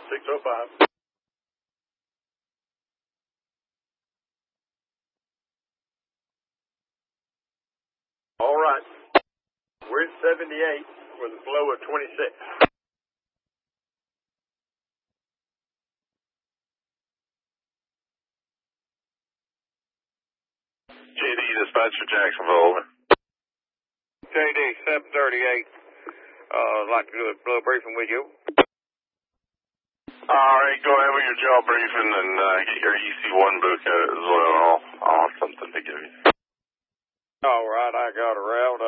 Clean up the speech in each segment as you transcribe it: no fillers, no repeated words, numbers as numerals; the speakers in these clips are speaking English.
605. All right. We're at 78 with a flow of 26. JD, dispatcher Jacksonville, over. JD, 738. I'd like to do a little briefing with you. All right, go ahead with your job briefing and get your EC1 book out as well. I'll have something to give you. All right, I got a route.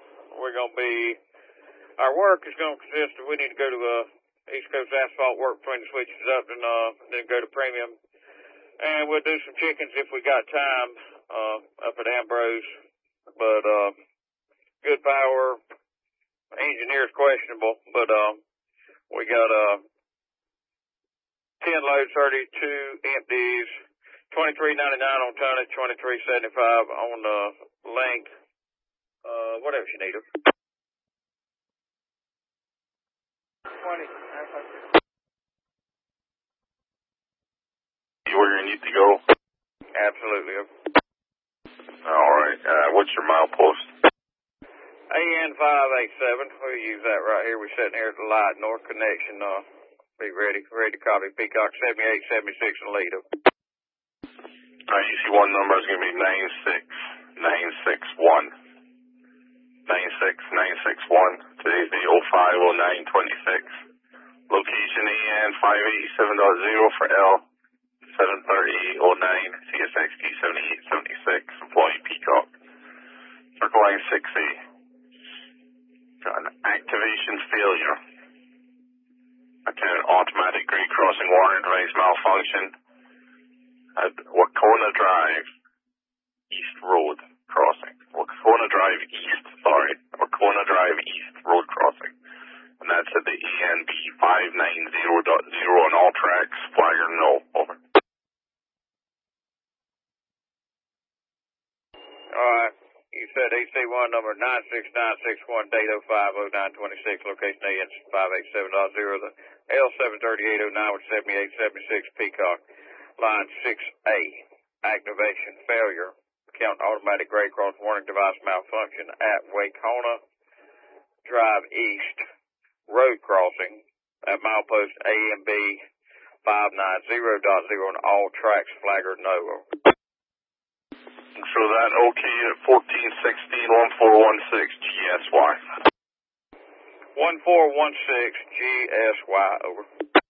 Our work is going to consist of, we need to go to East Coast asphalt work between the switches up and then go to Premium. And we'll do some chickens if we got time up at Ambrose. But good power. Engineer's questionable, but we got 10 loads, 32 empties, $23.99 on tonnage, $23.75 on length. What else you need? 20. Where you need to go? Absolutely. All right. What's your milepost? AN 587. We'll use that right here. We're sitting here at the light, North Connection. Be ready to copy. Peacock 7876 and Leda. All right, EC1 number is going to be 96961. 96961. Today's the 050926. Location AN 587.0 for L. 73809 CSXT 7876. Employee Peacock. Circle line 6A. Got an activation failure. Attendant automatic grade crossing warning device malfunction at Wacona Drive East Road crossing. Wacona Drive East Road crossing. And that's at the ANB 590.0 on all tracks. Flagger no. Over. Alright. You said EC1 number 96961, date 050926, location AN 587.0, the L73809 with 7876 Peacock, line 6A, activation failure, count automatic grade cross warning device malfunction at Wacona Drive East road crossing at milepost AMB 590.0 on all tracks, flagger no. So that OK at 1416-1416 GSY. 1416 GSY, over.